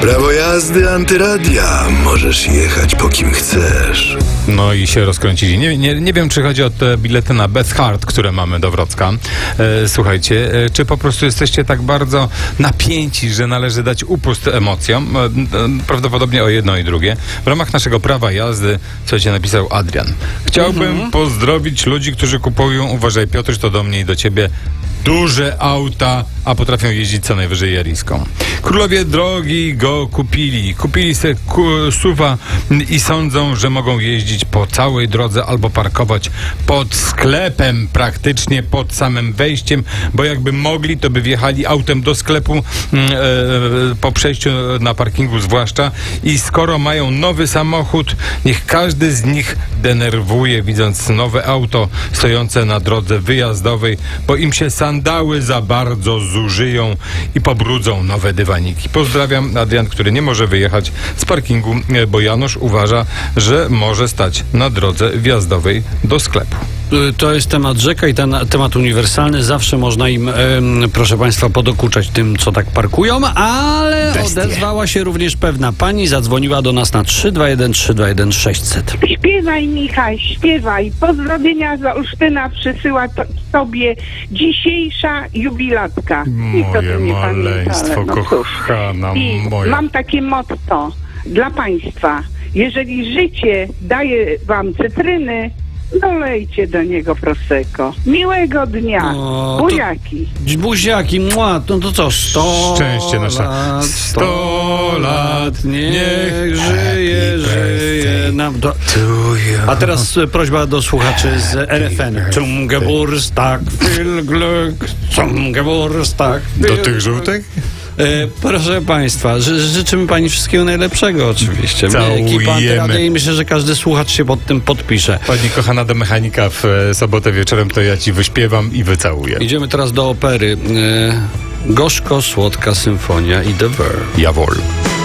Prawo jazdy antyradia. Możesz jechać po kim chcesz. No i się rozkręcili. Nie wiem, czy chodzi o te bilety na Beth Hart, które mamy do Wrocka. Słuchajcie, czy po prostu jesteście tak bardzo napięci, że należy dać upust emocjom? Prawdopodobnie o jedno i drugie. W ramach naszego prawa jazdy, co ci napisał Adrian. Chciałbym pozdrowić ludzi, którzy kupują, uważaj Piotr, to do mnie i do ciebie, duże auta, a potrafią jeździć co najwyżej jariską. Królowie drogi go kupili. Kupili sobie SUV-a i sądzą, że mogą jeździć po całej drodze albo parkować pod sklepem, praktycznie pod samym wejściem, bo jakby mogli, to by wjechali autem do sklepu po przejściu na parkingu zwłaszcza, i skoro mają nowy samochód, niech każdy z nich denerwuje, widząc nowe auto stojące na drodze wyjazdowej, bo im się sandały za bardzo zużyją i pobrudzą nowe dywaniki. Pozdrawiam, Adrian, który nie może wyjechać z parkingu, bo Janusz uważa, że może stać na drodze wjazdowej do sklepu. To jest temat rzeka i ten temat uniwersalny. Zawsze można im, proszę państwa, podokuczać tym, co tak parkują, ale odezwała się również pewna pani, zadzwoniła do nas na 321 600. Śpiewaj, Michał, śpiewaj. Pozdrowienia z Olsztyna przysyła sobie dzisiejsza jubilatka. Moje maleństwo, kochana moja. Mam takie motto dla państwa. Jeżeli życie daje wam cytryny, dolejcie do niego prosecco. Miłego dnia. Buziaki. Buziaki, no to co? 100 Szczęście nasze. lat, 100 lat, niech żyje nam. A teraz prośba do słuchaczy z RFN. Zum Geburtstag viel Glück, zum Geburtstag viel Do tych żółtych? Proszę państwa, życzymy pani wszystkiego najlepszego oczywiście. Ekipa Antyradia i myślę, że każdy słuchacz się pod tym podpisze. Pani kochana do mechanika w sobotę wieczorem, to ja ci wyśpiewam i wycałuję. Idziemy teraz do opery. Gorzko-słodka symfonia i The Verve. Jawohl.